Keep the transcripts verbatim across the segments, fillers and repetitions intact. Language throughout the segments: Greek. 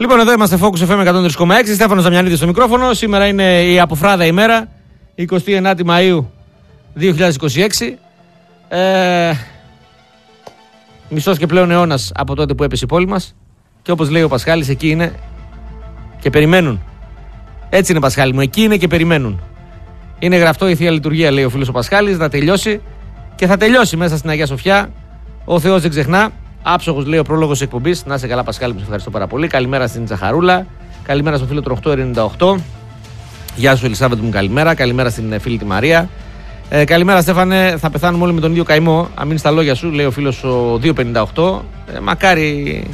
Λοιπόν, εδώ είμαστε Focus εφ εμ εκατόν τρία κόμμα έξι. Στέφανος Δαμιανίδης στο μικρόφωνο. Σήμερα είναι η αποφράδα ημέρα, εικοστή ενάτη Μαΐου δύο χιλιάδες είκοσι έξι. Ε, μισός και πλέον αιώνας από τότε που έπεσε η πόλη μας. Και όπως λέει ο Πασχάλης, εκεί είναι και περιμένουν. Έτσι είναι, Πασχάλη μου, εκεί είναι και περιμένουν. Είναι γραφτό η Θεία Λειτουργία, λέει ο φίλος ο Πασχάλης, να τελειώσει. Και θα τελειώσει μέσα στην Αγία Σοφιά. Ο Θεός δεν ξεχνά. Άψογος, λέει ο πρόλογος της εκπομπής. Να είσαι καλά, Πασχάλη, μου σε ευχαριστώ πάρα πολύ. Καλημέρα στην Τζαχαρούλα. Καλημέρα στον φίλο του οκτώ ενενήντα οκτώ. Γεια σου, Ελισάβετ μου, καλημέρα. Καλημέρα στην φίλη τη Μαρία. Ε, καλημέρα, Στέφανε. Θα πεθάνουμε όλοι με τον ίδιο καημό. Αν μείνει στα λόγια σου, λέει ο φίλος ο δύο πενήντα οκτώ. Ε, μακάρι.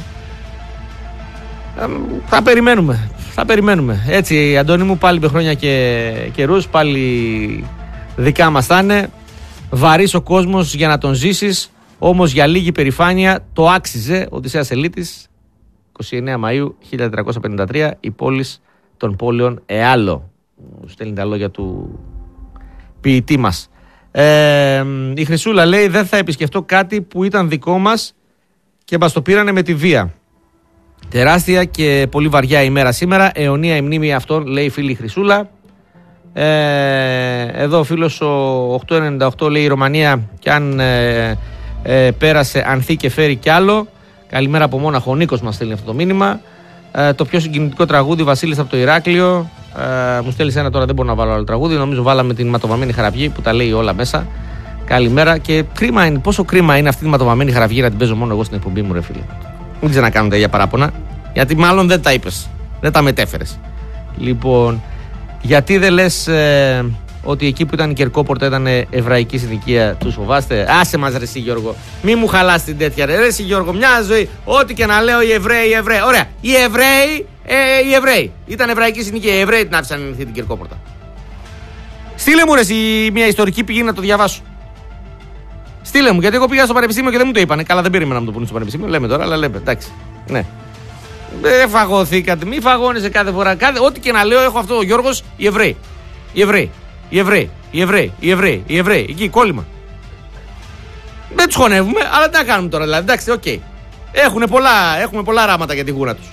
Ε, θα περιμένουμε. Θα περιμένουμε. Έτσι, Αντώνη μου, πάλι με χρόνια και καιρούς. Πάλι δικά μας θα είναι. Βαρύς ο κόσμος για να τον ζήσεις. Όμως για λίγη περηφάνεια το άξιζε. Οδυσσέας Ελίτης, εικοστή ενάτη Μαΐου χίλια τετρακόσια πενήντα τρία, η πόλη των πόλεων Εάλο. Στέλνει τα λόγια του ποιητή μας. Ε, η Χρυσούλα λέει: δεν θα επισκεφτώ κάτι που ήταν δικό μας και μας το πήρανε με τη βία. Τεράστια και πολύ βαριά ημέρα σήμερα. Αιωνία η μνήμη αυτών, λέει η φίλη Χρυσούλα. Ε, εδώ ο φίλος ο οκτώ ενενήντα οκτώ λέει: η Ρωμανία κι αν ε, ε, πέρασε ανθεί και φέρει κι άλλο. Καλημέρα από Μόναχο, ο Νίκος μας στέλνει αυτό το μήνυμα. Ε, το πιο συγκινητικό τραγούδι, Βασίλης από το Ηράκλειο. Ε, μου στέλνει ένα τώρα, δεν μπορώ να βάλω άλλο τραγούδι. Νομίζω βάλαμε την ματοβαμμένη χαραυγή που τα λέει όλα μέσα. Καλημέρα. Και κρίμα είναι, πόσο κρίμα είναι αυτή τη ματοβαμμένη χαραυγή να την παίζω μόνο εγώ στην εκπομπή μου, ρε φίλε. Μην ξανακάνω τα ίδια παράπονα. Γιατί μάλλον δεν τα είπες. Δεν τα μετέφερες. Λοιπόν, γιατί δεν λες ε, ότι εκεί που ήταν η Κερκόπορτα ήταν εβραϊκή συνοικία, τους φοβάστε? Άσε μας, ρε εσύ Γιώργο. Μη μου χαλάς την τέτοια, ρε, ρε εσύ Γιώργο. Μια ζωή. Ό,τι και να λέω, οι Εβραίοι, οι Εβραίοι. Ωραία. Οι Εβραίοι, ε, οι Εβραίοι. Ήταν εβραϊκή συνοικία. Οι Εβραίοι την άφησαν ανοιχτή την Κερκόπορτα. Στείλε μου, ρε εσύ, μια ιστορική πηγή να το διαβάσω. Στείλε μου, γιατί εγώ πήγα στο πανεπιστήμιο και δεν μου το είπανε. Καλά, δεν περίμενα να μου το πούνε στο πανεπιστήμιο. Λέμε τώρα, αλλά λέμε. Εντάξει. Ναι. Δεν φαγωθήκατε, μη φαγώνεσαι κάθε φορά. Κάθε, ό,τι και να λέω, έχω αυτό ο Γιώργος, οι Εβραίοι. Οι Εβραίοι. Οι Εβραίοι. Οι Εβραίοι. Οι Εβραίοι. Οι Εβραίοι. Εκεί, κόλλημα. Δεν τους χωνεύουμε, αλλά τι να κάνουμε τώρα, δηλαδή. Εντάξει, οκ. Okay. Έχουμε πολλά, έχουμε πολλά ράματα για τη γούνα τους.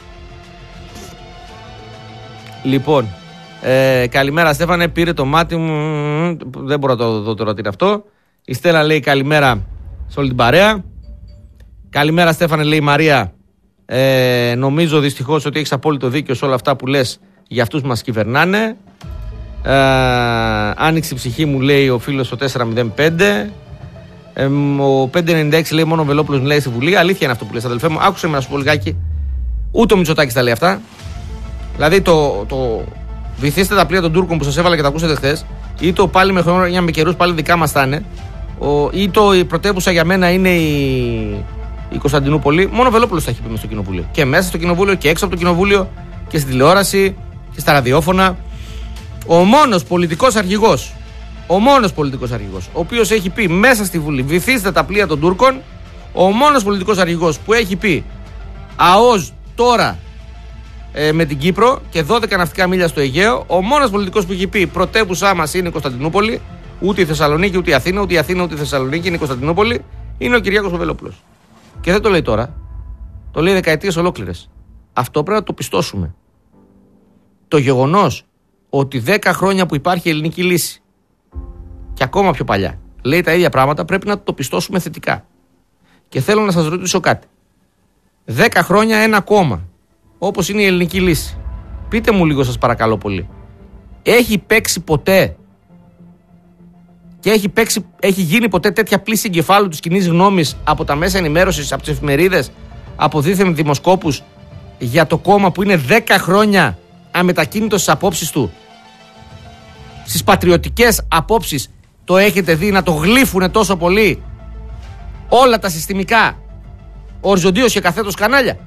Λοιπόν, ε, καλημέρα Στέφανε, πήρε το μάτι μου. Δεν μπορώ να το δω τώρα τι είναι αυτό. Η Στέλλα λέει καλημέρα σε όλη την παρέα. Καλημέρα Στέφανε, λέει η Μαρία. Ε, νομίζω δυστυχώς ότι έχεις απόλυτο δίκιο σε όλα αυτά που λες για αυτούς που μας κυβερνάνε. Ε, άνοιξε η ψυχή μου, λέει ο φίλος ο τετρακόσια πέντε. Ε, ο πεντακόσια ενενήντα έξι λέει μόνο ο Βελόπουλος μιλάει στη Βουλή. Αλήθεια είναι αυτό που λες, αδελφέ μου. Άκουσε με να σου πω λιγάκι. Ούτε ο Μητσοτάκης τα λέει αυτά. Δηλαδή το, το βυθίστε τα πλοία των Τούρκων που σας έβαλα και τα ακούσατε χθες, ή το πάλι με χρόνια με καιρούς πάλι δικά μας θα είναι, ο, ή το η πρωτεύουσα για μένα είναι η, η Κωνσταντινούπολη. Μόνο ο Βελόπουλος θα έχει πει μες στο κοινοβούλιο. Και μέσα στο κοινοβούλιο και έξω από το κοινοβούλιο και στην τηλεόραση και στα ραδιόφωνα. Ο μόνος πολιτικός αρχηγός, ο μόνος πολιτικός αρχηγός, ο οποίος έχει πει μέσα στη Βουλή βυθίστε τα πλοία των Τούρκων, ο μόνος πολιτικός αρχηγός που έχει πει ΑΟΣ τώρα ε, με την Κύπρο και δώδεκα ναυτικά μίλια στο Αιγαίο, ο μόνος πολιτικός που έχει πει πρωτεύουσά μας είναι η Κωνσταντινούπολη, ούτε η Θεσσαλονίκη, ούτε η Αθήνα, ούτε η Αθήνα, ούτε η Θεσσαλονίκη, είναι η Κωνσταντινούπολη, είναι ο Κυριάκος ο Βελόπουλος. Και δεν το λέει τώρα, το λέει δεκαετίες ολόκληρες. Αυτό πρέπει να το πιστώσουμε. Το γεγονός ότι δέκα χρόνια που υπάρχει η ελληνική λύση και ακόμα πιο παλιά λέει τα ίδια πράγματα, πρέπει να το πιστώσουμε θετικά. Και θέλω να σας ρωτήσω κάτι. δέκα χρόνια ένα κόμμα όπως είναι η ελληνική λύση, πείτε μου λίγο σας παρακαλώ πολύ, έχει παίξει ποτέ και έχει, παίξει, έχει γίνει ποτέ τέτοια πλήση εγκεφάλου της κοινής γνώμης από τα μέσα ενημέρωσης, από τις εφημερίδες, από δίθεν δημοσκόπους για το κόμμα που είναι δέκα χρόνια αμετακίνητο στις απόψεις του, στις πατριωτικές απόψεις? Το έχετε δει να το γλύφουνε τόσο πολύ όλα τα συστημικά οριζοντίως και καθέτως κανάλια?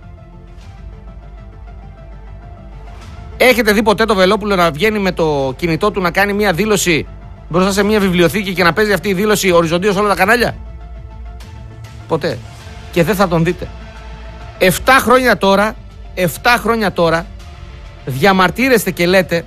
Έχετε δει ποτέ το Βελόπουλο να βγαίνει με το κινητό του να κάνει μια δήλωση μπροστά σε μια βιβλιοθήκη και να παίζει αυτή η δήλωση οριζοντίως όλα τα κανάλια? Ποτέ. Και δεν θα τον δείτε. Εφτά χρόνια τώρα, εφτά χρόνια τώρα διαμαρτύρεστε και λέτε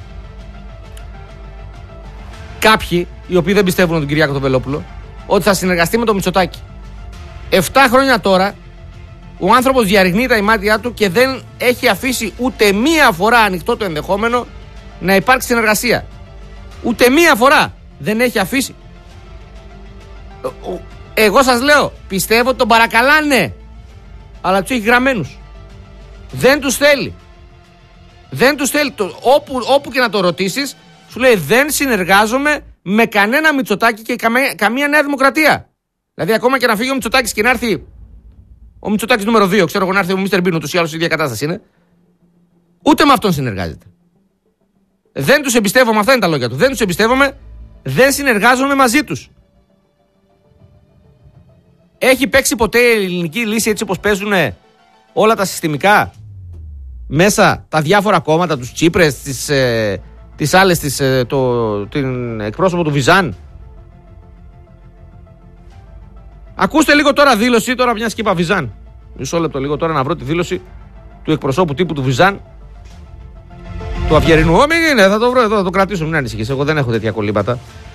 κάποιοι οι οποίοι δεν πιστεύουν τον Κυριάκο τον Βελόπουλο ότι θα συνεργαστεί με τον Μητσοτάκη. Εφτά χρόνια τώρα Ο άνθρωπος διαρριγνύει τα ημάτια του και δεν έχει αφήσει ούτε μία φορά ανοιχτό το ενδεχόμενο να υπάρξει συνεργασία. Ούτε μία φορά δεν έχει αφήσει. Εγώ σας λέω, πιστεύω ότι τον παρακαλάνε, αλλά τους έχει γραμμένους. Δεν τους θέλει. Δεν τους θέλει. Όπου, όπου και να το ρωτήσεις, σου λέει δεν συνεργάζομαι με κανένα Μητσοτάκη και καμία, καμία Νέα Δημοκρατία. Δηλαδή, ακόμα και να φύγει ο Μητσοτάκης και να έρθει ο Μητσοτάκης νούμερο δύο, ξέρω εγώ, να έρθει ο Μίστερ Μπίν, ούτως ή άλλως η ίδια κατάσταση είναι. Ούτε με αυτόν συνεργάζεται. Δεν τους εμπιστεύομαι, αυτά είναι τα λόγια του. Δεν τους εμπιστεύομαι, δεν συνεργάζομαι μαζί τους. Έχει παίξει ποτέ η ελληνική λύση έτσι όπως παίζουν όλα τα συστημικά μέσα, τα διάφορα κόμματα, τους Τσίπρες, τις, ε, τις άλλες, τις, ε, το, την εκπρόσωπο του Βιζάν? Ακούστε λίγο τώρα δήλωση, τώρα μια σκήπα Βιζάν. Μισό λεπτό λίγο τώρα να βρω τη δήλωση του εκπροσώπου τύπου του Βιζάν, του Αυγερινού. Ω, μην είναι, θα το βρω εδώ, θα το κρατήσω, μην ανησυχείς. Εγώ δεν έχω τέτοια κολλήματα.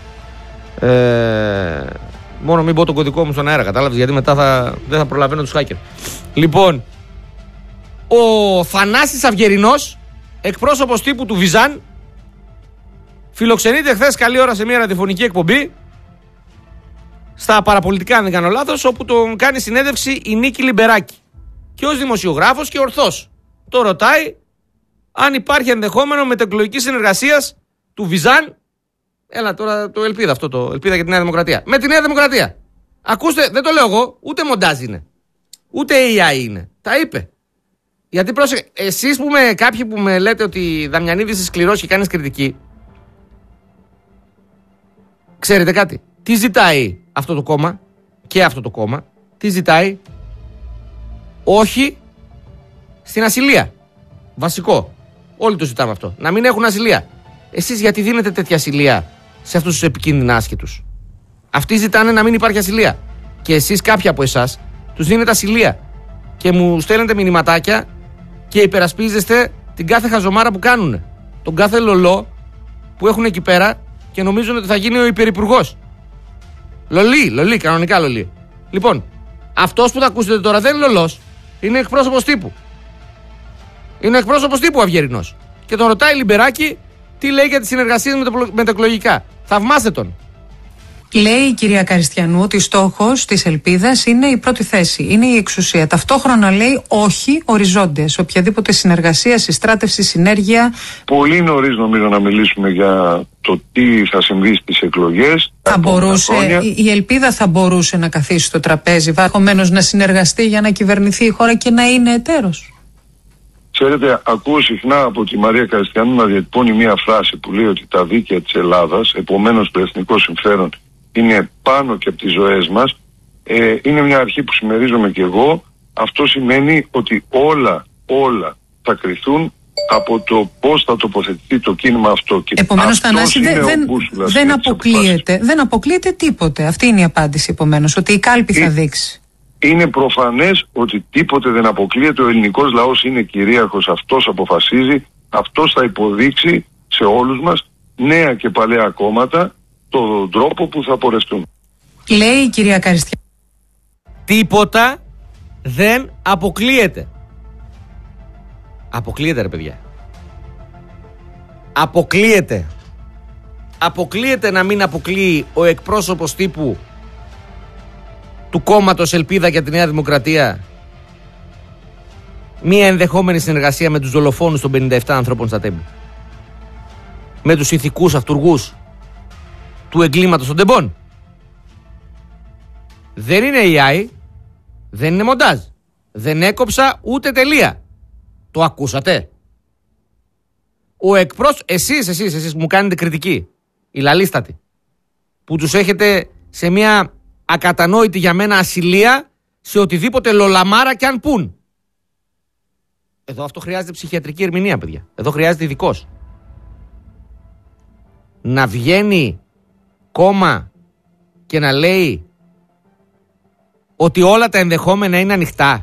Ε, μόνο μην πω τον κωδικό μου στον αέρα, κατάλαβες, γιατί μετά θα, δεν θα προλαβαίνω τους hacker. Λοιπόν, ο Θανάσης Αυγερινός, εκπρόσωπος τύπου του Βιζάν, φιλοξενείται χθες καλή ώρα σε μια ραδιοφωνική εκπομπή στα παραπολιτικά, αν δεν κάνω λάθος, όπου τον κάνει συνέντευξη η Νίκη Λιμπεράκη. Και ως δημοσιογράφος και ορθός το ρωτάει αν υπάρχει ενδεχόμενο μετεκλογικής συνεργασίας του Βιζάν. Έλα τώρα το ελπίδα αυτό, το ελπίδα για τη Νέα Δημοκρατία. Με τη Νέα Δημοκρατία. Ακούστε, δεν το λέω εγώ, ούτε μοντάζ είναι. Ούτε έι άι είναι. Τα είπε. Γιατί πρόσεχε, εσείς που με, κάποιοι που με λέτε ότι Δαμιανίδης είσαι σκληρός και κάνεις κριτική, ξέρετε κάτι? Τι ζητάει αυτό το κόμμα και αυτό το κόμμα? Τι ζητάει? Όχι στην ασυλία. Βασικό. Όλοι το ζητάμε αυτό. Να μην έχουν ασυλία. Εσείς γιατί δίνετε τέτοια ασυλία σε αυτούς τους επικίνδυνα άσχετους? Αυτοί ζητάνε να μην υπάρχει ασυλία. Και εσείς, κάποιοι από εσάς, τους δίνετε ασυλία. Και μου στέλνετε μηνυματάκια και υπερασπίζεστε την κάθε χαζομάρα που κάνουν. Τον κάθε λολό που έχουν εκεί πέρα και νομίζουν ότι θα γίνει ο υπερυπουργός. Λολί, λολί, κανονικά λολί. Λοιπόν, αυτός που θα ακούσετε τώρα δεν είναι λολός. Είναι εκπρόσωπος τύπου. Είναι εκπρόσωπος τύπου Αυγερινός. Και τον ρωτάει Λιμπεράκη τι λέει για τις συνεργασίες μετεκλογικά. Θαυμάστε τον. Λέει η κυρία Καριστιανού ότι στόχος της ελπίδας είναι η πρώτη θέση, είναι η εξουσία. Ταυτόχρονα λέει όχι οριζόντια σε οποιαδήποτε συνεργασία, συστράτευση, συνέργεια. Πολύ νωρίς νομίζω να μιλήσουμε για το τι θα συμβεί στις εκλογές. Θα μπορούσε, η ελπίδα θα μπορούσε να καθίσει στο τραπέζι, ενδεχομένως να συνεργαστεί για να κυβερνηθεί η χώρα και να είναι εταίρος. Ξέρετε, ακούω συχνά από τη Μαρία Καριστιανού να διατυπώνει μια φράση που λέει ότι τα δίκαια της Ελλάδας, επομένως το εθνικό συμφέρον, είναι πάνω και από τις ζωές μας. Ε, είναι μια αρχή που συμμερίζομαι και εγώ. Αυτό σημαίνει ότι όλα, όλα θα κριθούν από το πώς θα τοποθετηθεί το κίνημα αυτό. Επομένως, Θανάση, δεν, δεν, δεν, αποκλείεται, δεν αποκλείεται τίποτε. Αυτή είναι η απάντηση, επομένως, ότι η κάλπη θα δείξει. Είναι προφανές ότι τίποτε δεν αποκλείεται. Ο ελληνικός λαός είναι κυρίαρχος, αυτός αποφασίζει, αυτός θα υποδείξει σε όλους μας, νέα και παλαιά κόμματα, τον τρόπο που θα πορευτούν. Λέει η κυρία Καριστιά. Τίποτα δεν αποκλείεται. Αποκλείεται, ρε παιδιά. Αποκλείεται. Αποκλείεται να μην αποκλείει ο εκπρόσωπος τύπου του κόμματος Ελπίδα για τη Νέα Δημοκρατία μία ενδεχόμενη συνεργασία με τους δολοφόνους των πενήντα επτά ανθρώπων στα Τέμπη, με τους ηθικούς αυτουργούς του εγκλήματος των Τεμπών. Δεν είναι έι άι, δεν είναι μοντάζ, δεν έκοψα ούτε τελεία. Το ακούσατε? Ο εκπρόσωπος, εσείς, εσείς, εσείς που μου κάνετε κριτική, οι λαλίστατοι, που τους έχετε σε μια ακατανόητη για μένα ασυλία σε οτιδήποτε λολαμάρα κι αν πουν. Εδώ αυτό χρειάζεται ψυχιατρική ερμηνεία, παιδιά. Εδώ χρειάζεται ειδικός. Να βγαίνει κόμμα και να λέει ότι όλα τα ενδεχόμενα είναι ανοιχτά.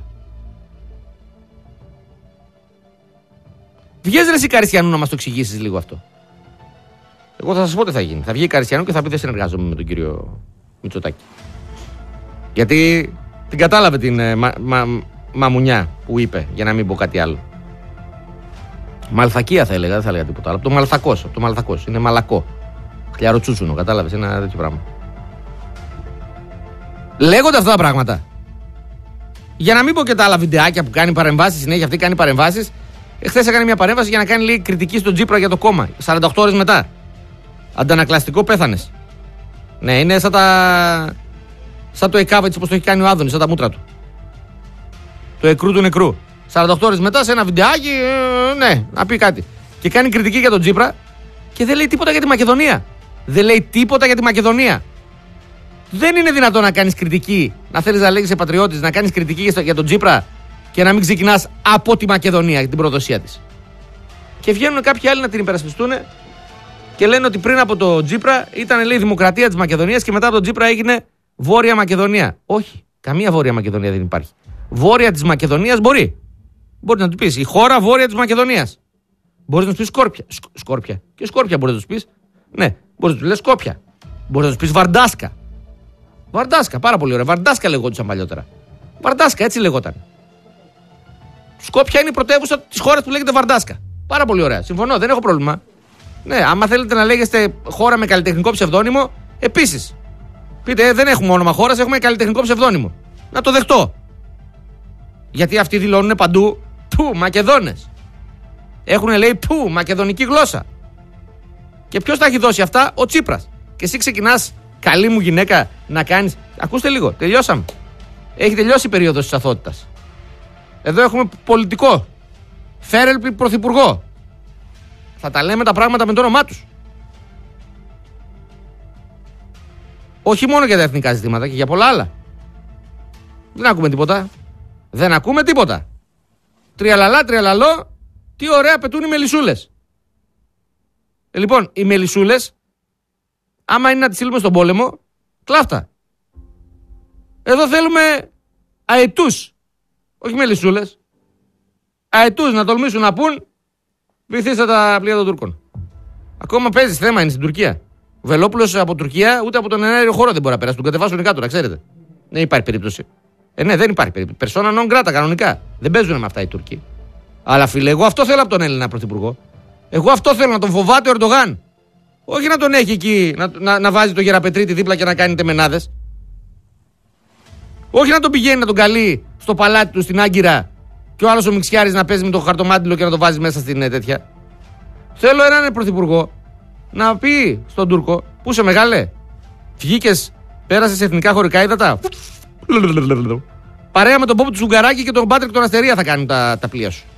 Βγες ρε εσύ Καριστιανού να μας το εξηγήσεις λίγο αυτό. Εγώ θα σας πω τι θα γίνει. Θα βγει η Καριστιανού και θα πει δεν συνεργάζομαι με τον κύριο Μητσοτάκη. Γιατί την κατάλαβε την, μα, μα, μαμουνιά που είπε, για να μην πω κάτι άλλο. Μαλθακία θα έλεγα, δεν θα έλεγα τίποτα άλλο. Από το Μαλθακός, από το Μαλθακός. Είναι μαλακό. Χλιαροτσούτσουνο, κατάλαβες, ένα τέτοιο πράγμα. Λέγονται αυτά τα πράγματα. Για να μην πω και τα άλλα βιντεάκια που κάνει παρεμβάσεις, συνέχεια αυτή κάνει παρεμβάσεις. Εχθές έκανε μια παρέμβαση για να κάνει λίγη κριτική στον Τσίπρα για το κόμμα. σαράντα οκτώ ώρες μετά. Αντανακλαστικό, πέθανες. Ναι, είναι σαν τα. Σαν το ΕΚΑΒ, έτσι όπως το έχει κάνει ο Άδωνης, σαν τα μούτρα του. Το εκρού του νεκρού. σαράντα οκτώ ώρες μετά σε ένα βιντεάκι, ε, ναι, να πει κάτι. Και κάνει κριτική για τον Τσίπρα και δεν λέει τίποτα για τη Μακεδονία. Δεν λέει τίποτα για τη Μακεδονία. Δεν είναι δυνατόν να κάνεις κριτική, να θέλεις να λέγεσαι πατριώτης, να κάνεις κριτική για τον Τσίπρα και να μην ξεκινάς από τη Μακεδονία και την προδοσία της. Και βγαίνουν κάποιοι άλλοι να την υπερασπιστούν και λένε ότι πριν από το Τσίπρα ήταν, λέει, δημοκρατία της Μακεδονίας και μετά από τον Τσίπρα έγινε Βόρεια Μακεδονία. Όχι, καμία Βόρεια Μακεδονία δεν υπάρχει. Βόρεια της Μακεδονίας μπορεί. Μπορεί να του πεις η χώρα Βόρεια της Μακεδονίας. Μπορεί να του πεις Σκόρπια. Σκ, Σκόρπια. Και Σκόρπια μπορεί να του πεις. Ναι, μπορεί να του λες Σκόπια. Μπορεί να του πεις Βαρντάσκα. Βαρντάσκα, πάρα πολύ ωραία. Βαρντάσκα λεγόντουσαν παλιότερα. Βαρντάσκα, έτσι λεγόταν. Σκόπια είναι η πρωτεύουσα της χώρας που λέγεται Βαρντάσκα. Πάρα πολύ ωραία. Συμφωνώ, δεν έχω πρόβλημα. Ναι, άμα θέλετε να λέγεστε χώρα με καλλιτεχνικό ψευδόνυμο, επίσης. Πείτε, ε, δεν έχουμε όνομα χώρας, έχουμε καλλιτεχνικό ψευδόνυμο. Να το δεχτώ. Γιατί αυτοί δηλώνουν παντού που Μακεδόνες. Έχουν, λέει, που μακεδονική γλώσσα. Και ποιος τα έχει δώσει αυτά? Ο Τσίπρας. Και εσύ ξεκινάς, καλή μου γυναίκα, να κάνεις. Ακούστε λίγο, τελειώσαμε. Έχει τελειώσει η περίοδος της αθωότητας. Εδώ έχουμε πολιτικό. Φέρελπη πρωθυπουργό. Θα τα λέμε τα πράγματα με το όνομά τους. Όχι μόνο για τα εθνικά ζητήματα και για πολλά άλλα. Δεν ακούμε τίποτα. Δεν ακούμε τίποτα. Τριαλαλά, τριαλαλό, τι ωραία πετούν οι μελισσούλες. Ε, λοιπόν, οι μελισσούλες, άμα είναι να τις στείλουμε στον πόλεμο, κλάφτα. Εδώ θέλουμε αετούς, όχι μελισσούλες. Αετούς να τολμήσουν να πούν, βυθίστε τα πλοία των Τούρκων. Ακόμα παίζει θέμα, είναι στην Τουρκία. Ο Βελόπουλος από Τουρκία ούτε από τον εναέριο χώρο δεν μπορεί να περάσει. Τον κατεβάσουν κάτω, να ξέρετε. Δεν υπάρχει περίπτωση. Ε, ναι, δεν υπάρχει περίπτωση. Περσόνα non grata κανονικά. Δεν παίζουν με αυτά οι Τούρκοι. Αλλά φίλε, εγώ αυτό θέλω από τον Έλληνα πρωθυπουργό. Εγώ αυτό θέλω, να τον φοβάται ο Ερντογάν. Όχι να τον έχει εκεί, να, να, να βάζει το Γεραπετρίτη δίπλα και να κάνει τεμενάδες. Όχι να τον πηγαίνει να τον καλεί στο παλάτι του στην Άγκυρα και ο άλλος ο Μιξιάρης να παίζει με το χαρτομάτιλο και να το βάζει μέσα στην ε, τέτοια. Θέλω έναν πρωθυπουργό να πει στον Τούρκο, πού είσαι μεγάλε, βγήκες, πέρασες εθνικά χωρικά ύδατα. Παρέα με τον Πόπο του Σουγκαράκη και τον Πάτρικ τον Αστερία θα κάνουν τα, τα πλοία σου.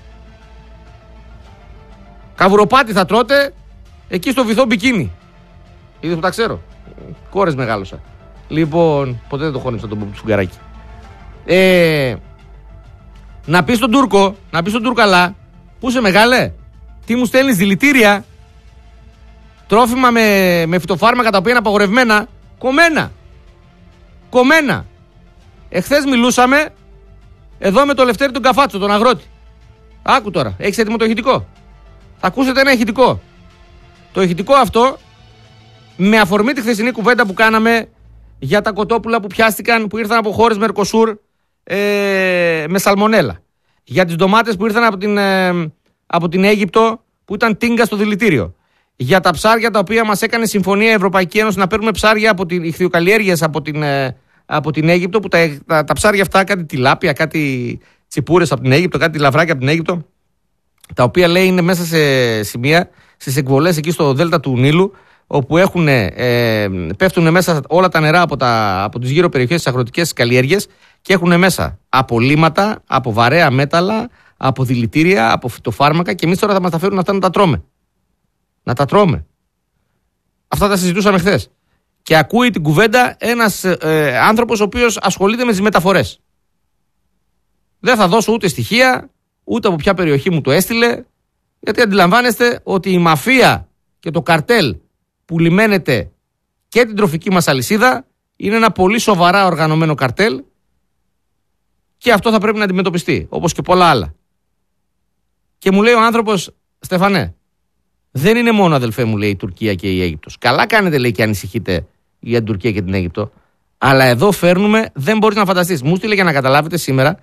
Καβουροπάτι θα τρώτε εκεί στο βυθό μπικίνι. Είδες που τα ξέρω. Κόρες μεγάλωσα. Λοιπόν, ποτέ δεν το χώνεψα τον Πόπο του Σουγκαράκη. Ε, να πει στον Τούρκο, να πει στον Τούρκαλα, πού είσαι μεγάλε, τι μου στέλνεις δηλητήρια, τρόφιμα με, με φυτοφάρμακα τα οποία είναι απαγορευμένα, κομμένα. Κομμένα. Εχθές μιλούσαμε εδώ με το Λευτέρη τον Καφάτσο, τον αγρότη. Άκου τώρα, έχεις έτοιμο το ηχητικό? Θα ακούσετε ένα ηχητικό. Το ηχητικό αυτό, με αφορμή τη χθεσινή κουβέντα που κάναμε για τα κοτόπουλα που πιάστηκαν, που ήρθαν από χώρες Μερκοσούρ ε, με σαλμονέλα. Για τις ντομάτες που ήρθαν από την, ε, από την Αίγυπτο που ήταν τίνγκα στο δηλητήριο. Για τα ψάρια τα οποία μας έκανε συμφωνία η Ευρωπαϊκή Ένωση να παίρνουμε ψάρια από την ηχθειοκαλλιέργειες από την, ε, από την Αίγυπτο, που τα, τα, τα ψάρια αυτά, κάτι τιλάπια, κάτι τσιπούρες από την Αίγυπτο, κάτι λαβράκια από την Αίγυπτο, τα οποία λέει είναι μέσα σε σημεία, στις εκβολές εκεί στο δέλτα του Νείλου, όπου έχουν, ε, πέφτουν μέσα όλα τα νερά από, τα, από τις γύρω περιοχές της αγροτικές καλλιέργειες και έχουν μέσα απολύματα, από βαρέα μέταλλα, από δηλητήρια, από φυτοφάρμακα, και εμείς τώρα θα μας τα φέρουν αυτά να τα τρώμε. Να τα τρώμε. Αυτά τα συζητούσαμε χθες. Και ακούει την κουβέντα ένας ε, άνθρωπος ο οποίος ασχολείται με τις μεταφορές. Δεν θα δώσω ούτε στοιχεία, ούτε από ποια περιοχή μου το έστειλε, γιατί αντιλαμβάνεστε ότι η μαφία και το καρτέλ που λιμένεται και την τροφική μας αλυσίδα είναι ένα πολύ σοβαρά οργανωμένο καρτέλ, και αυτό θα πρέπει να αντιμετωπιστεί, όπως και πολλά άλλα. Και μου λέει ο άνθρωπος, Στεφανέ, δεν είναι μόνο, αδελφέ μου, λέει, η Τουρκία και η Αίγυπτος. Καλά κάνετε, λέει, και ανησυχείτε για την Τουρκία και την Αίγυπτο, αλλά εδώ φέρνουμε, δεν μπορείς να φανταστείς. Μου στείλε για να καταλάβετε σήμερα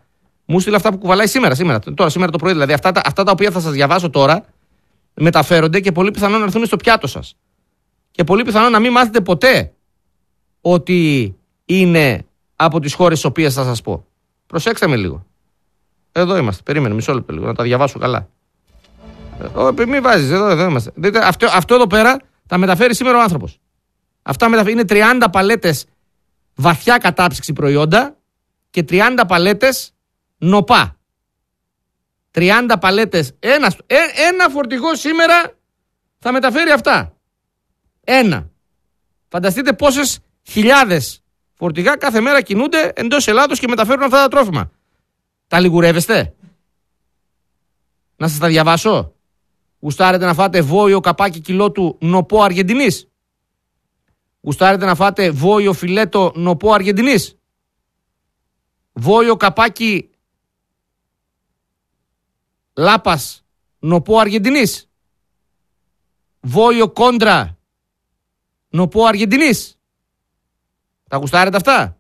Μου στείλε αυτά που κουβαλάει σήμερα, σήμερα, τώρα, σήμερα το πρωί. Δηλαδή αυτά, αυτά τα οποία θα σας διαβάσω τώρα μεταφέρονται και πολύ πιθανόν να έρθουν στο πιάτο σας. Και πολύ πιθανόν να μην μάθετε ποτέ ότι είναι από τις χώρες τις οποίες θα σας πω. Προσέξτε με λίγο. Εδώ είμαστε. Περίμενε μισό λεπτό λίγο να τα διαβάσω καλά. Ε, μην βάζεις, εδώ, εδώ είμαστε. Δείτε, αυτό, αυτό εδώ πέρα τα μεταφέρει σήμερα ο άνθρωπος. Αυτά μεταφέρει, είναι τριάντα παλέτες βαθιά κατάψυξη προϊόντα και τριάντα παλέτες νοπά. τριάντα παλέτες. Ένα, ε, ένα φορτηγό σήμερα θα μεταφέρει αυτά. Ένα. Φανταστείτε πόσες χιλιάδες φορτηγά κάθε μέρα κινούνται εντός Ελλάδος και μεταφέρουν αυτά τα τρόφιμα. Τα λιγουρεύεστε? Να σας τα διαβάσω. Γουστάρετε να φάτε βόηο καπάκι κιλό του νοπό Αργεντινής? Γουστάρετε να φάτε βόηο φιλέτο νοπό Αργεντινής? Βόηο καπάκι λάπας νοπό Αργεντινής? Βόηο κόντρα νοπό Αργεντινής? Τα γουστάρετε αυτά?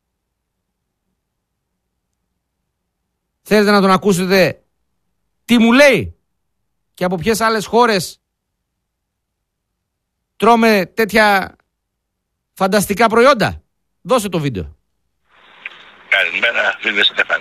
Θέλετε να τον ακούσετε τι μου λέει και από ποιες άλλες χώρες τρώμε τέτοια φανταστικά προϊόντα? Δώσε το βίντεο. Καλημέρα φίλε Στέφανη.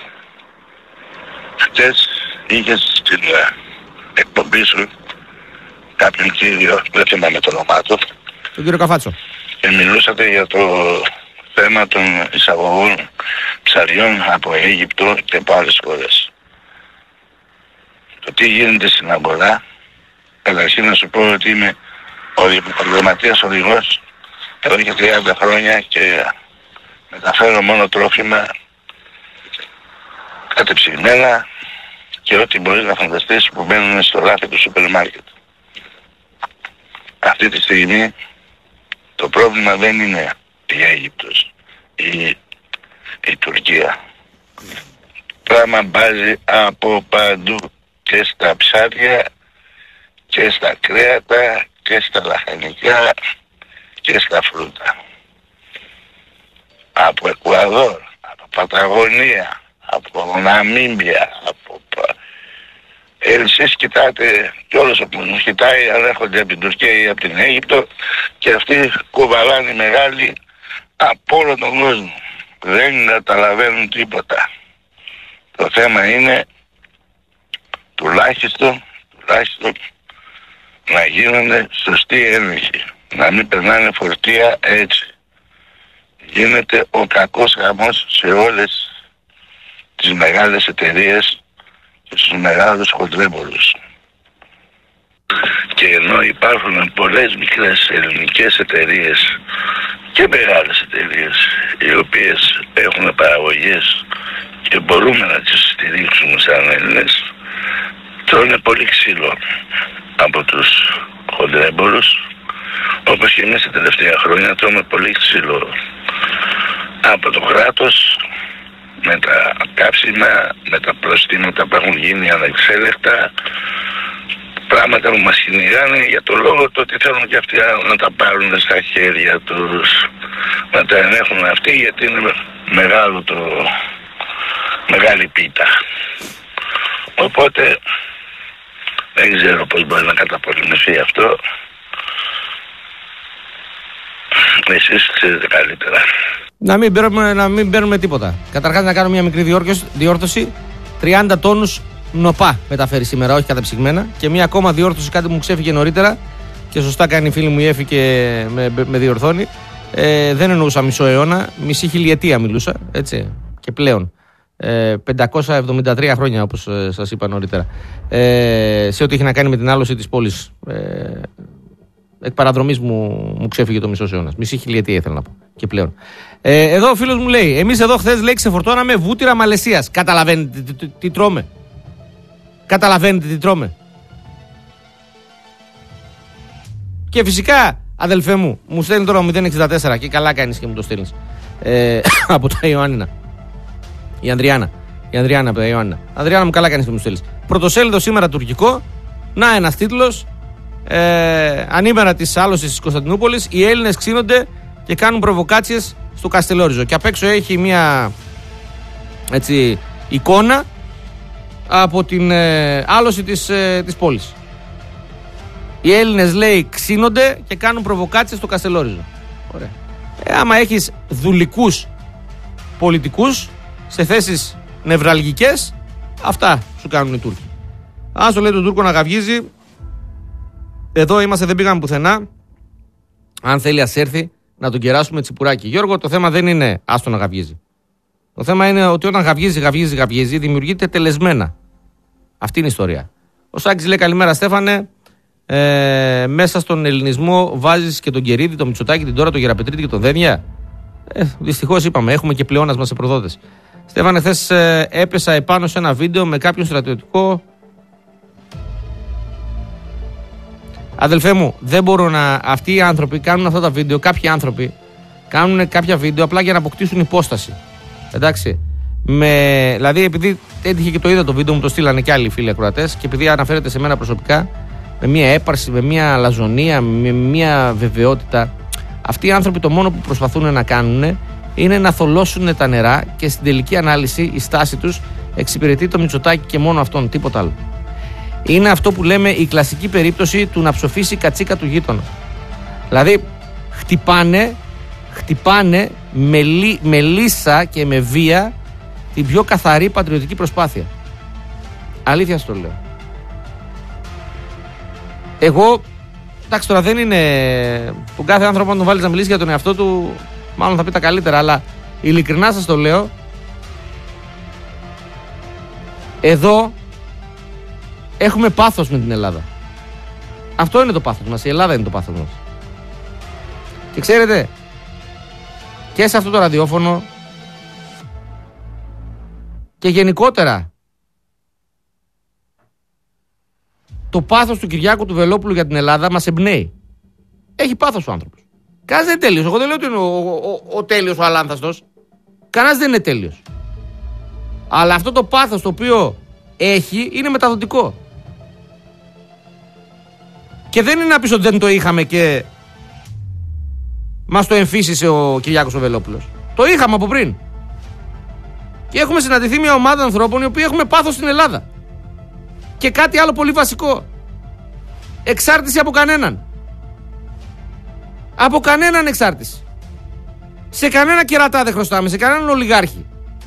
Χτες είχες στην εκπομπή σου κάποιον κύριο, δεν θυμάμαι το όνομά του, τον κύριο Καφάτσο, και μιλούσατε για το θέμα των εισαγωγών ψαριών από Αίγυπτο και από άλλες χώρες. Το τι γίνεται στην αγορά, καταρχήν να σου πω ότι είμαι ο επαγγελματίας οδηγός εδώ και τριάντα χρόνια και μεταφέρω μόνο τρόφιμα κατεψυγμένα και ό,τι μπορείς να φανταστείς που μπαίνουν στο ράφι του σούπερ μάρκετ. Αυτή τη στιγμή το πρόβλημα δεν είναι η Αίγυπτος ή η Τουρκία. Πράγμα μπάζει από παντού, και στα ψάρια και στα κρέατα και στα λαχανικά και στα φρούτα. Από Εκουαδόρ, από Παταγωνία, από Ναμίμπια, από... Εσείς κοιτάτε και όλος ο κόσμος κοιτάει, αλλά έρχονται από την Τουρκία ή από την Αίγυπτο και αυτοί κουβαλάνε μεγάλοι από όλο τον κόσμο. Δεν καταλαβαίνουν τίποτα. Το θέμα είναι τουλάχιστον, τουλάχιστον να γίνονται σωστοί έλεγχοι. Να μην περνάνε φορτία έτσι. Γίνεται ο κακός χαμός σε όλες τις μεγάλες εταιρείες και στους μεγάλους χοντρέμπορους. Και ενώ υπάρχουν πολλές μικρές ελληνικές εταιρείες και μεγάλες εταιρείες οι οποίες έχουν παραγωγές και μπορούμε να τις στηρίξουμε σαν Έλληνες, τρώνε πολύ ξύλο από τους χοντρέμπορους, όπως και εμείς τα τελευταία χρόνια τρώμε πολύ ξύλο από το κράτος με τα κάψιμα, με τα προστήματα που έχουν γίνει ανεξέλεκτα, πράγματα που μας κυνηγάνε για το λόγο το ότι θέλουν και αυτοί να τα πάρουν στα χέρια τους, να τα ενέχουν αυτοί, γιατί είναι μεγάλο το, μεγάλη πίτα. Οπότε δεν ξέρω πώς μπορεί να καταπολεμηθεί αυτό. Εσείς ξέρετε καλύτερα. Να μην παίρνουμε, να μην παίρνουμε τίποτα. Καταρχάς να κάνω μια μικρή διόρθωση. τριάντα τόνους νοπά μεταφέρει σήμερα, όχι καταψυγμένα. Και μια ακόμα διόρθωση, κάτι που μου ξέφυγε νωρίτερα και σωστά κάνει η φίλη μου η Εφη και με, με διορθώνει. Ε, δεν εννοούσα μισό αιώνα, μισή χιλιετία μιλούσα, έτσι, και πλέον. Ε, πεντακόσια εβδομήντα τρία χρόνια, όπως ε, σας είπα νωρίτερα. Ε, σε ό,τι έχει να κάνει με την άλωση της πόλης. Ε, εκ παραδρομής μου, μου ξέφυγε το μισό αιώνα. Μισή χιλιετία ήθελα να πω. Και πλέον. Ε, εδώ ο φίλος μου λέει: εμείς εδώ χθες λέει ξεφορτώναμε βούτυρα Μαλαισίας. Καταλαβαίνετε τι, τι, τι τρώμε? Καταλαβαίνετε τι τρώμε? Και φυσικά, αδελφέ μου, μου στέλνει τώρα μηδέν εξήντα τέσσερα και καλά κάνεις και μου το στέλνεις. Ε, από τα Ιωάννινα. Η Ανδριάννα. Η Ανδριάννα από τα Ιωάννινα. Ανδριάννα μου, καλά κάνεις και μου στέλνεις. Πρωτοσέλιδο σήμερα τουρκικό. Να ένας τίτλος. Ε, ανήμερα της άλωσης της Κωνσταντινούπολης, οι Έλληνες ξύνονται και κάνουν προβοκάτσιες στο Καστελόριζο. Και απ' έξω έχει μια έτσι εικόνα από την ε, άλωση της, ε, της πόλης. Οι Έλληνες, λέει, ξύνονται και κάνουν προβοκάτσες στο Καστελόριζο. Ωραία. Ε, άμα έχεις δουλικούς πολιτικούς σε θέσεις νευραλγικές, αυτά σου κάνουν οι Τούρκοι. Αν σου λέει τον Τούρκο να γαυγίζει, εδώ είμαστε, δεν πήγαμε πουθενά. Αν θέλει, ας έρθει να τον κεράσουμε τσιπουράκι. Γιώργο, το θέμα δεν είναι άστο να γαυγίζει. Το θέμα είναι ότι όταν γαυγίζει, γαυγίζει, γαυγίζει, δημιουργείται τελεσμένα. Αυτή είναι η ιστορία. Ο Σάκης λέει: καλημέρα, Στέφανε. Ε, μέσα στον ελληνισμό βάζεις και τον Κερίδη, τον Μητσοτάκη, την Τώρα, τον Γεραπετρίτη και τον Δένδια. Ε, δυστυχώς είπαμε, έχουμε και πλεόνασμα σε προδότες. Στέφανε, χθες ε, έπεσα επάνω σε ένα βίντεο με κάποιον στρατιωτικό. Αδελφέ μου, δεν μπορώ να. Αυτοί οι άνθρωποι κάνουν αυτά τα βίντεο, κάποιοι άνθρωποι κάνουν κάποια βίντεο απλά για να αποκτήσουν υπόσταση. Εντάξει. Με, δηλαδή, επειδή έτυχε και το είδα το βίντεο, μου το στείλανε και άλλοι φίλοι ακροατές, και επειδή αναφέρεται σε μένα προσωπικά, με μια έπαρση, με μια λαζονία, με μια βεβαιότητα, αυτοί οι άνθρωποι το μόνο που προσπαθούν να κάνουν είναι να θολώσουν τα νερά και στην τελική ανάλυση η στάση τους εξυπηρετεί το Μητσοτάκη και μόνο αυτόν, τίποτα άλλο. Είναι αυτό που λέμε η κλασική περίπτωση του να ψοφήσει η κατσίκα του γείτονα. Δηλαδή, χτυπάνε, χτυπάνε με, λύ, με λύσα και με βία την πιο καθαρή πατριωτική προσπάθεια. Αλήθεια στο λέω. Εγώ, εντάξει, τώρα δεν είναι. Τον κάθε άνθρωπο, αν τον βάλεις να μιλήσει για τον εαυτό του, μάλλον θα πει τα καλύτερα, αλλά ειλικρινά σας το λέω. Εδώ έχουμε πάθος με την Ελλάδα. Αυτό είναι το πάθος μας. Η Ελλάδα είναι το πάθος μας. Και ξέρετε, και σε αυτό το ραδιόφωνο και γενικότερα, το πάθος του Κυριάκου του Βελόπουλου για την Ελλάδα μας εμπνέει. Έχει πάθος ο άνθρωπος. Κανένας δεν είναι τέλειος. Εγώ δεν λέω ότι είναι ο, ο, ο, ο τέλειος ο αλάνθαστος. Κανένας δεν είναι τέλειος. Αλλά αυτό το πάθος το οποίο έχει είναι μεταδοτικό. Και δεν είναι να πεις ότι δεν το είχαμε και μας το εμφύσισε ο Κυριάκος ο Βελόπουλος. Το είχαμε από πριν. Και έχουμε συναντηθεί μια ομάδα ανθρώπων οι οποίοι έχουμε πάθος στην Ελλάδα. Και κάτι άλλο πολύ βασικό. Εξάρτηση από κανέναν. Από κανέναν εξάρτηση. Σε κανένα κερατά δεν χρωστάμε, σε κανέναν ολιγάρχη.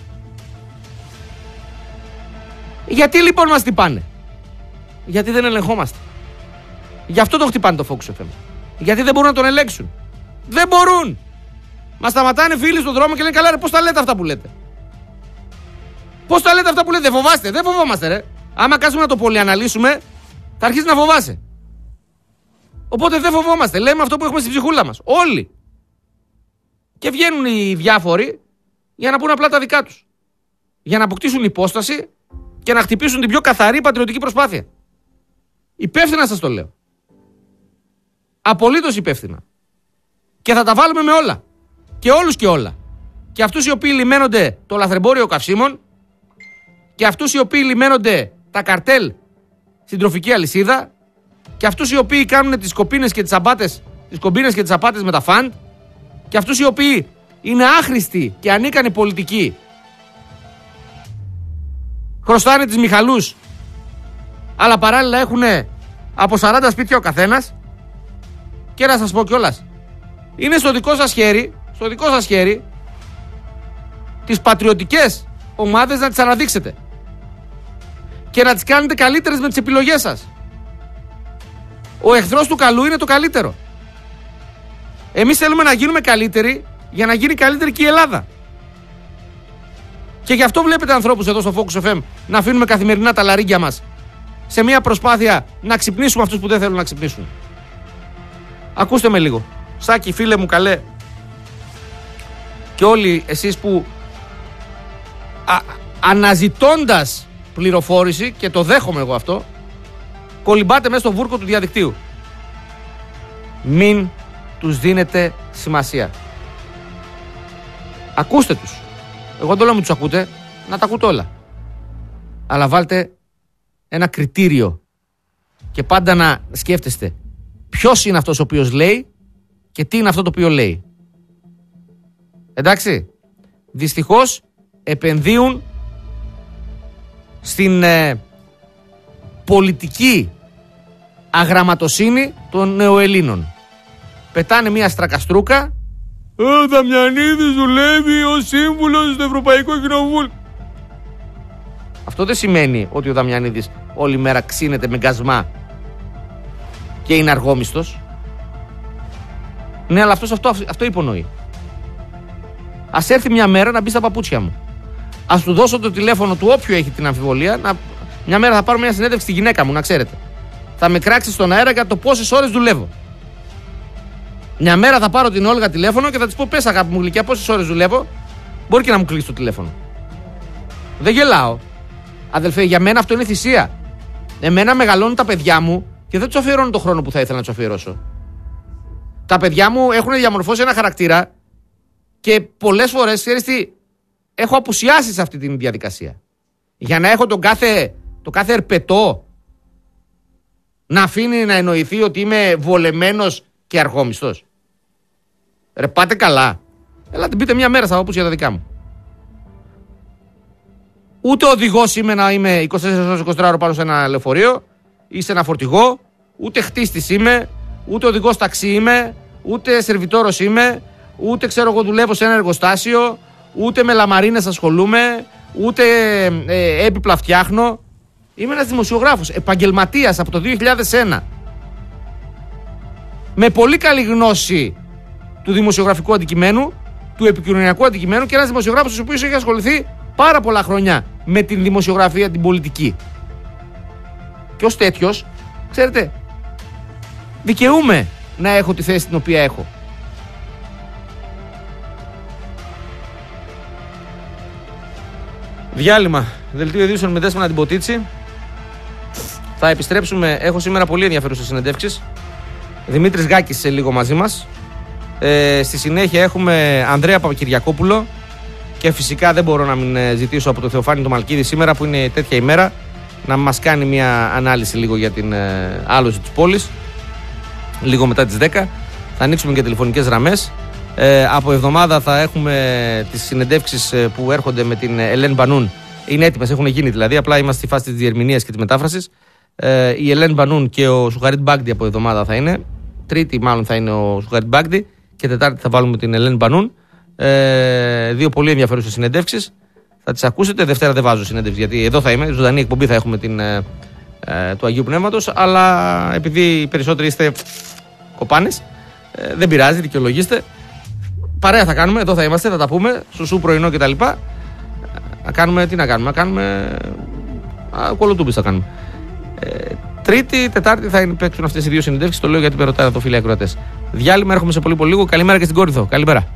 Γιατί λοιπόν μας χτυπάνε? Γιατί δεν ελεγχόμαστε. Γι' αυτό τον χτυπάνε το Focus εφ εμ. Γιατί δεν μπορούν να τον ελέγξουν. Δεν μπορούν. Μας σταματάνε φίλοι στον δρόμο και λένε: καλά, ρε, πώς τα λέτε αυτά που λέτε? Πώς τα λέτε αυτά που λέτε? Δεν φοβάστε? Δεν φοβόμαστε, ρε. Άμα κάτσουμε να το πολυαναλύσουμε, θα αρχίσει να φοβάσαι. Οπότε δεν φοβόμαστε. Λέμε αυτό που έχουμε στην ψυχούλα μας. Όλοι. Και βγαίνουν οι διάφοροι για να πούν απλά τα δικά τους. Για να αποκτήσουν υπόσταση και να χτυπήσουν την πιο καθαρή πατριωτική προσπάθεια. Υπεύθυνα σας το λέω. Απολύτως υπεύθυνα. Και θα τα βάλουμε με όλα. Και όλους και όλα. Και αυτούς οι οποίοι λιμένονται το λαθρεμπόριο καυσίμων, και αυτούς οι οποίοι λιμένονται τα καρτέλ στην τροφική αλυσίδα, και αυτούς οι οποίοι κάνουν τις κομπίνες και τις απάτες, τις κομπίνες και τις απάτες με τα φαντ, και αυτούς οι οποίοι είναι άχρηστοι και ανίκανοι πολιτικοί, χρωστάνε τις Μιχαλούς, αλλά παράλληλα έχουν από σαράντα σπίτια ο καθένας. Και να σας πω κιόλας, είναι στο δικό σας χέρι, στο δικό σας χέρι, τις πατριωτικές ομάδες να τις αναδείξετε και να τις κάνετε καλύτερες με τις επιλογές σας. Ο εχθρός του καλού είναι το καλύτερο. Εμείς θέλουμε να γίνουμε καλύτεροι για να γίνει καλύτερη και η Ελλάδα. Και γι' αυτό βλέπετε ανθρώπους εδώ στο Focus εφ εμ να αφήνουμε καθημερινά τα λαρύγκια μας σε μια προσπάθεια να ξυπνήσουμε αυτούς που δεν θέλουν να ξυπνήσουν. Ακούστε με λίγο. Σάκη, φίλε μου, καλέ, και όλοι εσείς που α, αναζητώντας πληροφόρηση, και το δέχομαι εγώ αυτό, κολυμπάτε μέσα στο βούρκο του διαδικτύου. Μην τους δίνετε σημασία. Ακούστε τους. Εγώ δεν λέω να μην τους ακούτε, να τα ακούτε όλα. Αλλά βάλτε ένα κριτήριο και πάντα να σκέφτεστε ποιος είναι αυτός ο οποίος λέει και τι είναι αυτό το οποίο λέει. Εντάξει. Δυστυχώς επενδύουν στην ε, πολιτική αγραμματοσύνη των νεοελλήνων. Πετάνε μια στρακαστρούκα. Ο Δαμιανίδης δουλεύει ως σύμβουλος στο Ευρωπαϊκό Κοινοβούλιο. Αυτό δεν σημαίνει ότι ο Δαμιανίδης όλη μέρα ξύνεται με γκασμά και είναι αργόμιστος. Ναι, αλλά αυτός αυτό, αυτό υπονοεί. Ας έρθει μια μέρα να μπει στα παπούτσια μου. Ας του δώσω το τηλέφωνο του όποιου έχει την αμφιβολία. Να... Μια μέρα θα πάρω μια συνέντευξη στη γυναίκα μου, να ξέρετε. Θα με κράξει στον αέρα για το πόσες ώρες δουλεύω. Μια μέρα θα πάρω την Όλγα τηλέφωνο και θα της πω: πες, αγάπη μου γλυκιά, πόσες ώρες δουλεύω. Μπορεί και να μου κλείσει το τηλέφωνο. Δεν γελάω. Αδελφέ, για μένα αυτό είναι θυσία. Εμένα μεγαλώνουν τα παιδιά μου και δεν τους αφιερώνω τον χρόνο που θα ήθελα να τους αφιερώσω. Τα παιδιά μου έχουν διαμορφώσει ένα χαρακτήρα και πολλές φορές, ξέρεις τι, έχω απουσιάσει σε αυτή τη διαδικασία. Για να έχω τον κάθε, το κάθε ερπετό να αφήνει να εννοηθεί ότι είμαι βολεμένος και αργόμιστος. Ρε, πάτε καλά. Έλα την πείτε μια μέρα στα παπούτσια τα δικά μου. Ούτε οδηγός είμαι να είμαι είκοσι τέσσερις ώρες είκοσι τέσσερις ώρες πάνω σε ένα λεωφορείο ή σε ένα φορτηγό, ούτε χτίστης είμαι, ούτε οδηγός ταξί είμαι, ούτε σερβιτόρος είμαι, ούτε ξέρω εγώ δουλεύω σε ένα εργοστάσιο, ούτε με λαμαρίνες ασχολούμαι, ούτε ε, έπιπλα φτιάχνω. Είμαι ένας δημοσιογράφος, επαγγελματίας από το δύο χιλιάδες ένα. Με πολύ καλή γνώση του δημοσιογραφικού αντικειμένου, του επικοινωνιακού αντικειμένου και ένας δημοσιογράφος ο οποίος έχει ασχοληθεί πάρα πολλά χρόνια με την δημοσιογραφία, την πολιτική. Και ως τέτοιος, ξέρετε, δικαιούμαι να έχω τη θέση την οποία έχω. Διάλειμμα. Δελτίο ειδήσεων με Δέσποινα την Ποτίτσι. Θα επιστρέψουμε. Έχω σήμερα πολύ ενδιαφέρουσες συνεντεύξεις. Δημήτρης Γκάκης σε λίγο μαζί μας. Ε, στη συνέχεια έχουμε Ανδρέα Παπακυριακόπουλο. Και φυσικά δεν μπορώ να μην ζητήσω από τον Θεοφάνη τον Μαλκίδη σήμερα, που είναι τέτοια ημέρα, να μας κάνει μια ανάλυση λίγο για την ε, άλωση της πόλης. Λίγο μετά τις δέκα. Θα ανοίξουμε και τηλεφωνικές γραμμές. Ε, από εβδομάδα θα έχουμε τις συνεντεύξεις που έρχονται με την Ελέν Μπανούν. Είναι έτοιμες, έχουν γίνει δηλαδή. Απλά είμαστε στη φάση της διερμηνίας και της μετάφρασης. Ε, η Ελέν Μπανούν και ο Σουχαρίτ Μπάγντι από εβδομάδα θα είναι. Τρίτη μάλλον θα είναι ο Σουχαρίτ Μπάγντι. Και Τετάρτη θα βάλουμε την Ελέν Μπανούν. Ε, δύο πολύ ενδιαφέρουσες συνεντεύξεις. Θα τις ακούσετε. Δευτέρα δεν βάζω συνέντευξη γιατί εδώ θα είμαι. Ζωντανή εκπομπή θα έχουμε την, ε, ε, του Αγίου Πνεύματος. Αλλά επειδή οι περισσότεροι είστε κοπάνες, ε, δεν πειράζει, δικαιολογήστε. Παρέα θα κάνουμε, εδώ θα είμαστε, θα τα πούμε. Σουσού πρωινό κτλ. Να κάνουμε, τι να κάνουμε, να κάνουμε. Κολοτούμπες θα κάνουμε. Ε, τρίτη, Τετάρτη θα παίξουν αυτές οι δύο συνεντεύξεις. Το λέω γιατί με ρωτάνε το φίλοι ακροατές. Διάλειμμα, έρχομαι σε πολύ πολύ λίγο. Καλημέρα και στην Κόρινθο. Καλημέρα.